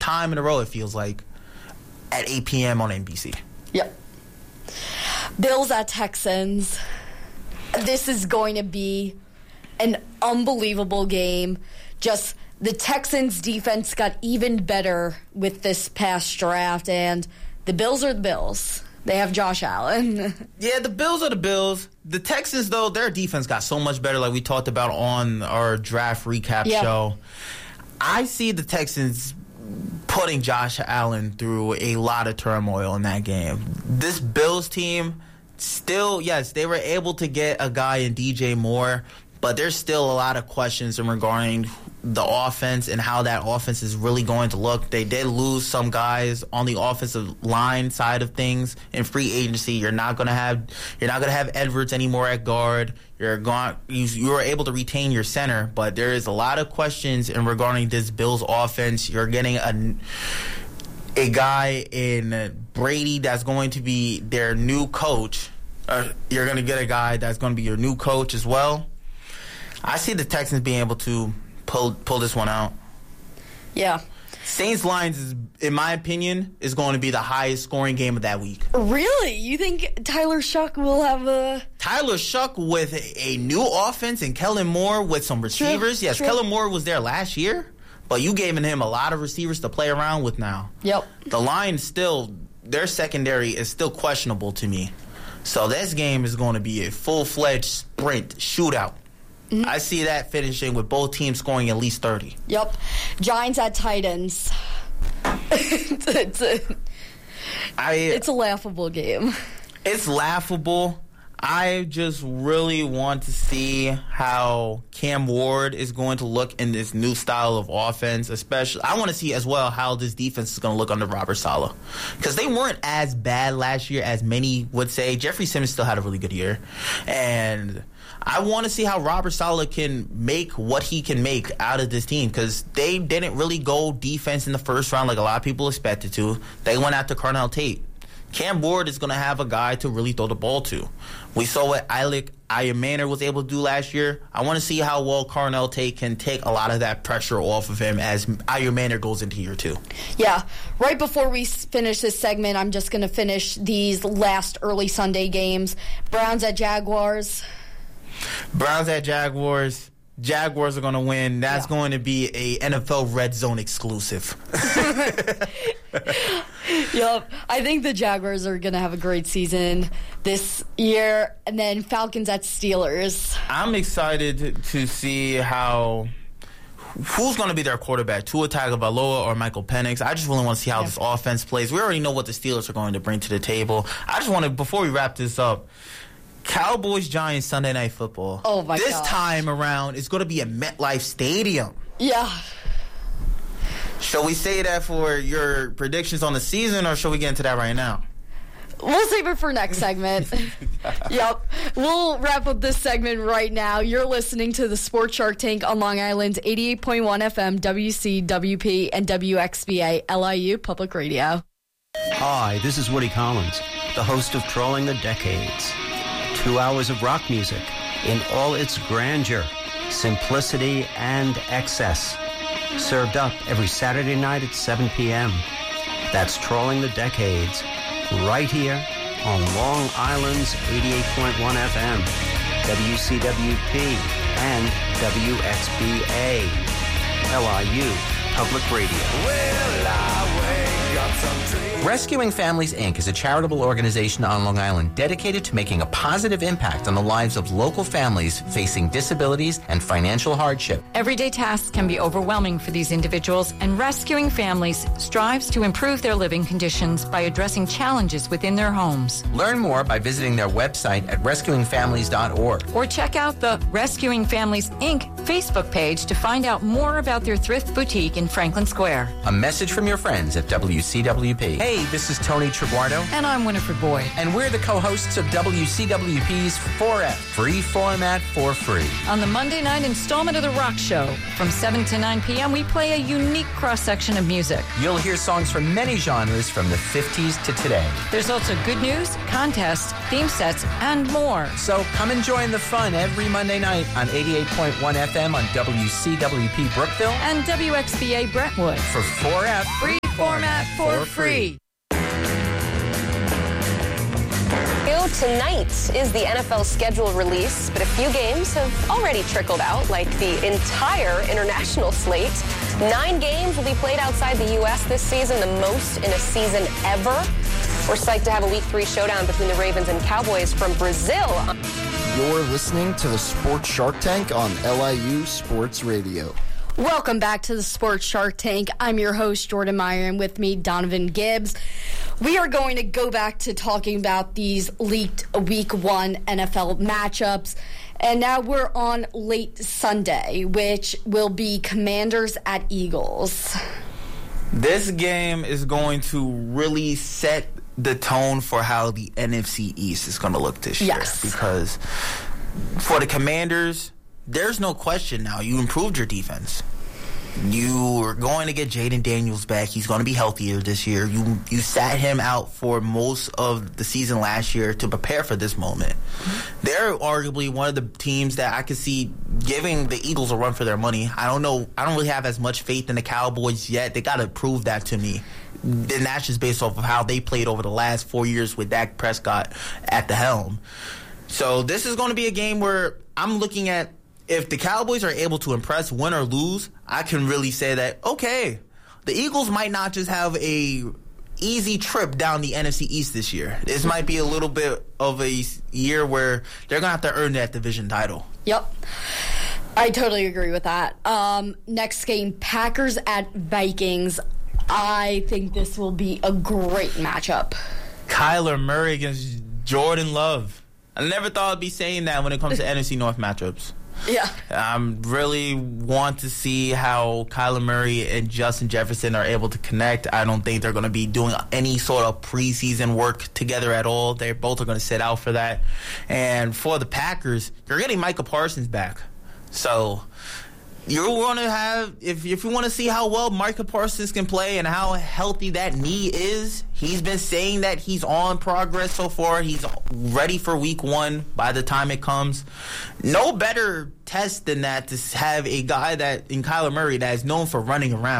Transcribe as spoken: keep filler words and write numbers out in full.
time in a row, it feels like, at eight p.m. on N B C. Yep. Bills at Texans. This is going to be an unbelievable game. Just the Texans' defense got even better with this past draft, and the Bills are the Bills. They have Josh Allen. Yeah, the Bills are the Bills. The Texans, though, their defense got so much better, like we talked about on our draft recap yep. show. I see the Texans putting Josh Allen through a lot of turmoil in that game. This Bills team, still, yes, they were able to get a guy in D J Moore, but there's still a lot of questions in regarding the offense and how that offense is really going to look. They did lose some guys on the offensive line side of things in free agency. You're not going to have you're not going to have Edwards anymore at guard. You're going you, you were able to retain your center, but there is a lot of questions in regarding this Bills offense. You're getting a a guy in Brady that's going to be their new coach. Uh, you're going to get a guy that's going to be your new coach as well. I see the Texans being able to pull pull this one out. Yeah. Saints Lions is, in my opinion, is going to be the highest scoring game of that week. Really? You think Tyler Shuck will have a Tyler Shuck with a, a new offense and Kellen Moore with some receivers? True, yes, true. Kellen Moore was there last year, but you gave him a lot of receivers to play around with now. Yep. The Lions still, their secondary is still questionable to me. So this game is going to be a full-fledged sprint shootout. Mm-hmm. I see that finishing with both teams scoring at least thirty. Yep. Giants at Titans. it's, it's, a, I, it's a laughable game. It's laughable. I just really want to see how Cam Ward is going to look in this new style of offense. Especially, I want to see as well how this defense is going to look under Robert Saleh. Because they weren't as bad last year as many would say. Jeffrey Simmons still had a really good year. And I want to see how Robert Saleh can make what he can make out of this team, because they didn't really go defense in the first round like a lot of people expected to. They went after Carnell Tate. Cam Ward is going to have a guy to really throw the ball to. We saw what Alec Ayamaner was able to do last year. I want to see how well Carnell Tate can take a lot of that pressure off of him as Ayamaner goes into year two. Yeah. Right before we finish this segment, I'm just going to finish these last early Sunday games. Browns at Jaguars. Browns at Jaguars. Jaguars are going to win. That's yeah. going to be a N F L Red Zone exclusive. Yep. I think the Jaguars are going to have a great season this year. And then Falcons at Steelers. I'm excited to see how... Who's going to be their quarterback, Tua Tagovailoa or Michael Penix? I just really want to see how yeah. this offense plays. We already know what the Steelers are going to bring to the table. I just want to, before we wrap this up, Cowboys-Giants Sunday Night Football. Oh, my God. This gosh. time around, it's going to be at MetLife Stadium. Yeah. Shall we say that for your predictions on the season, or shall we get into that right now? We'll save it for next segment. Yep. We'll wrap up this segment right now. You're listening to the Sports Shark Tank on Long Island's eighty-eight point one F M, W C W P, and W X B A L I U Public Radio. Hi, this is Woody Collins, the host of Trolling the Decades. Two hours of rock music in all its grandeur, simplicity, and excess. Served up every Saturday night at seven p.m. That's Trolling the Decades, right here on Long Island's eighty-eight point one F M, W C W P, and W X B A, L I U Public Radio. Well, I wake up some dreams. Rescuing Families, Incorporated is a charitable organization on Long Island dedicated to making a positive impact on the lives of local families facing disabilities and financial hardship. Everyday tasks can be overwhelming for these individuals, and Rescuing Families strives to improve their living conditions by addressing challenges within their homes. Learn more by visiting their website at rescuing families dot org. Or check out the Rescuing Families, Incorporated Facebook page to find out more about their thrift boutique in Franklin Square. A message from your friends at W C W P. Hey, this is Tony Triguardo. And I'm Winifred Boyd. And we're the co-hosts of W C W P's four F, Free Format for Free. On the Monday night installment of The Rock Show, from seven to nine p.m., we play a unique cross-section of music. You'll hear songs from many genres from the fifties to today. There's also good news, contests, theme sets, and more. So come and join the fun every Monday night on eighty-eight point one F M on W C W P Brookville and W X B A Brentwood. For four F, free format for free. Tonight is the N F L schedule release, but a few games have already trickled out, like the entire international slate. Nine games will be played outside the U S this season, the most in a season ever. We're psyched to have a Week three showdown between the Ravens and Cowboys from Brazil. You're listening to the Sports Shark Tank on L I U Sports Radio. Welcome back to the Sports Shark Tank. I'm your host, Jordan Meyer, and with me, Donovan Gibbs. We are going to go back to talking about these leaked Week one N F L matchups. And now we're on late Sunday, which will be Commanders at Eagles. This game is going to really set the tone for how the N F C East is going to look this year. Yes. Because for the Commanders, there's no question now. You improved your defense. You are going to get Jaden Daniels back. He's going to be healthier this year. You you sat him out for most of the season last year to prepare for this moment. Mm-hmm. They're arguably one of the teams that I could see giving the Eagles a run for their money. I don't know. I don't really have as much faith in the Cowboys yet. They got to prove that to me. And that's just based off of how they played over the last four years with Dak Prescott at the helm. So this is going to be a game where I'm looking at, if the Cowboys are able to impress, win or lose, I can really say that, okay, the Eagles might not just have a easy trip down the N F C East this year. This might be a little bit of a year where they're going to have to earn that division title. Yep. I totally agree with that. Um, next game, Packers at Vikings. I think this will be a great matchup. Kyler Murray against Jordan Love. I never thought I'd be saying that when it comes to N F C North matchups. Yeah. I really want to see how Kyler Murray and Justin Jefferson are able to connect. I don't think they're going to be doing any sort of preseason work together at all. They both are going to sit out for that. And for the Packers, you're getting Micah Parsons back. So you're going to have, if if you want to see how well Micah Parsons can play and how healthy that knee is, he's been saying that he's on progress so far. He's ready for week one by the time it comes. No better test than that to have a guy that in Kyler Murray that is known for running around.